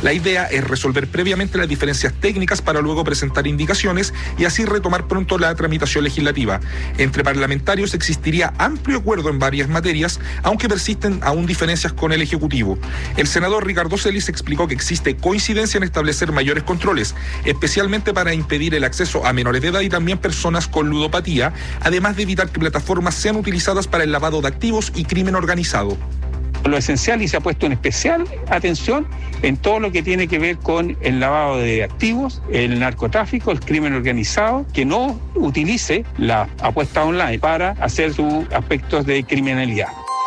La idea es resolver previamente las diferencias técnicas para luego presentar indicaciones y así retomar pronto la tramitación legislativa. Entre parlamentarios existiría amplio acuerdo en varias materias, aunque persisten aún diferencias con el Ejecutivo. El senador Ricardo Celis explicó que existe coincidencia en establecer mayores controles, especialmente para impedir el acceso a menores de edad y también personas con ludopatía, además de evitar que plataformas sean utilizadas para el lavado de activos y crimen organizado. Lo esencial, y se ha puesto en especial atención en todo lo que tiene que ver con el lavado de activos, el narcotráfico, el crimen organizado, que no utilice la apuesta online para hacer sus aspectos de criminalidad.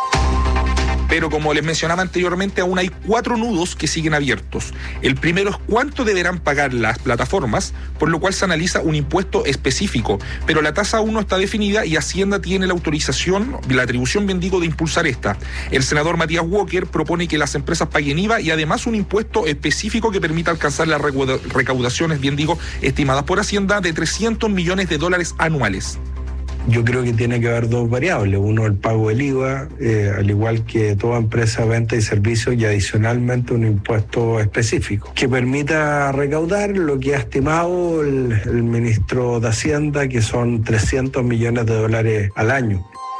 Pero como les mencionaba anteriormente, aún hay 4 nudos que siguen abiertos. El primero es cuánto deberán pagar las plataformas, por lo cual se analiza un impuesto específico, pero la tasa aún no está definida y Hacienda tiene la autorización, la atribución, bien digo, de impulsar esta. El senador Matías Walker propone que las empresas paguen IVA y además un impuesto específico que permita alcanzar las recaudaciones, bien digo, estimadas por Hacienda de $300 millones anuales. Yo creo que tiene que haber 2 variables. Uno, el pago del IVA, al igual que toda empresa de venta y servicios, y adicionalmente un impuesto específico que permita recaudar lo que ha estimado el ministro de Hacienda, que son $300 millones al año.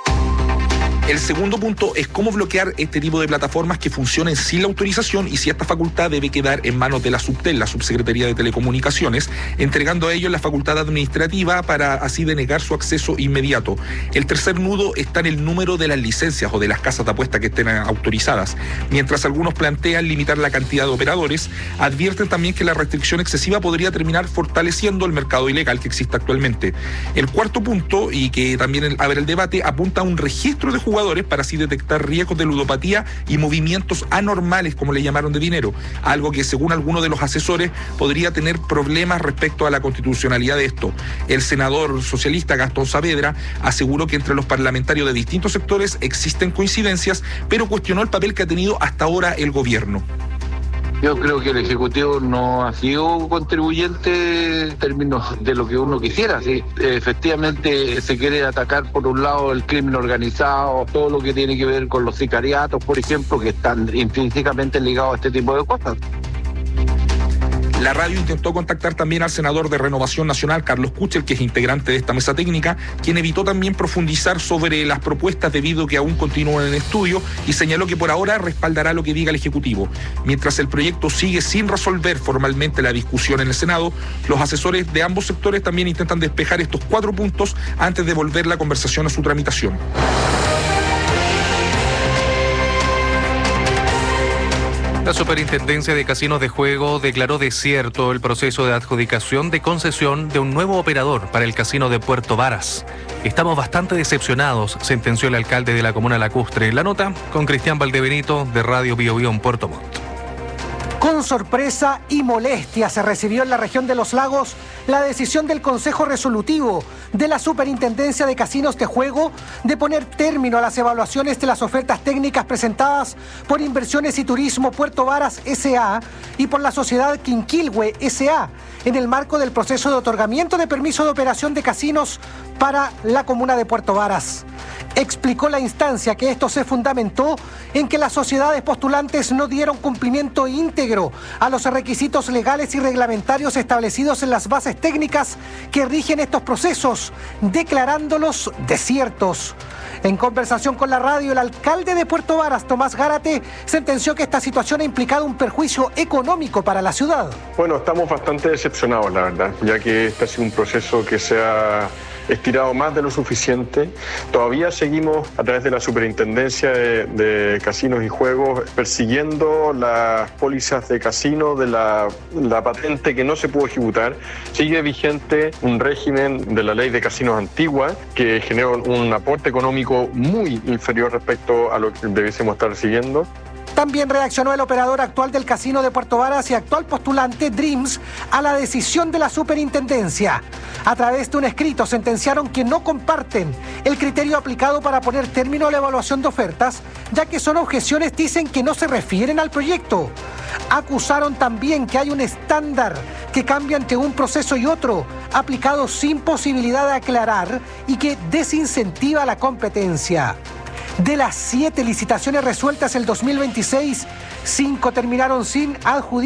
El segundo punto es cómo bloquear este tipo de plataformas que funcionen sin la autorización y si esta facultad debe quedar en manos de la SUBTEL, la Subsecretaría de Telecomunicaciones, entregando a ellos la facultad administrativa para así denegar su acceso inmediato. El tercer nudo está en el número de las licencias o de las casas de apuesta que estén autorizadas. Mientras algunos plantean limitar la cantidad de operadores, advierten también que la restricción excesiva podría terminar fortaleciendo el mercado ilegal que existe actualmente. El cuarto punto, y que también abre el debate, apunta a un registro de jugadores para así detectar riesgos de ludopatía y movimientos anormales, como le llamaron, de dinero, algo que según algunos de los asesores podría tener problemas respecto a la constitucionalidad de esto. El senador socialista Gastón Saavedra aseguró que entre los parlamentarios de distintos sectores existen coincidencias, pero cuestionó el papel que ha tenido hasta ahora el gobierno. Yo creo que el Ejecutivo no ha sido contribuyente en términos de lo que uno quisiera. Sí, efectivamente se quiere atacar por un lado el crimen organizado, todo lo que tiene que ver con los sicariatos, por ejemplo, que están intrínsecamente ligados a este tipo de cosas. La radio intentó contactar también al senador de Renovación Nacional, Carlos Kuchel, que es integrante de esta mesa técnica, quien evitó también profundizar sobre las propuestas debido a que aún continúan en estudio y señaló que por ahora respaldará lo que diga el Ejecutivo. Mientras el proyecto sigue sin resolver formalmente la discusión en el Senado, los asesores de ambos sectores también intentan despejar estos 4 puntos antes de volver la conversación a su tramitación. La Superintendencia de Casinos de Juego declaró desierto el proceso de adjudicación de concesión de un nuevo operador para el casino de Puerto Varas. Estamos bastante decepcionados, sentenció el alcalde de la comuna lacustre. La nota con Cristian Valdebenito de Radio Bio Bio en Puerto Montt. Con sorpresa y molestia se recibió en la región de Los Lagos la decisión del Consejo Resolutivo de la Superintendencia de Casinos de Juego de poner término a las evaluaciones de las ofertas técnicas presentadas por Inversiones y Turismo Puerto Varas S.A. y por la sociedad Quinquilhue S.A. en el marco del proceso de otorgamiento de permiso de operación de casinos para la comuna de Puerto Varas. Explicó la instancia que esto se fundamentó en que las sociedades postulantes no dieron cumplimiento íntegro a los requisitos legales y reglamentarios establecidos en las bases técnicas que rigen estos procesos, declarándolos desiertos. En conversación con la radio, el alcalde de Puerto Varas, Tomás Gárate, sentenció que esta situación ha implicado un perjuicio económico para la ciudad. Bueno, estamos bastante decepcionados, la verdad, ya que este ha sido un proceso que se ha estirado más de lo suficiente. Todavía seguimos a través de la Superintendencia de Casinos y Juegos persiguiendo las pólizas de casino de la patente que no se pudo ejecutar. Sigue vigente un régimen de la ley de casinos antigua que generó un aporte económico muy inferior respecto a lo que debiésemos estar siguiendo. También reaccionó el operador actual del casino de Puerto Varas y actual postulante Dreams a la decisión de la superintendencia. A través de un escrito sentenciaron que no comparten el criterio aplicado para poner término a la evaluación de ofertas, ya que son objeciones, dicen, que no se refieren al proyecto. Acusaron también que hay un estándar que cambia entre un proceso y otro, aplicado sin posibilidad de aclarar y que desincentiva la competencia. De las 7 licitaciones resueltas el 2026, 5 terminaron sin adjudicación.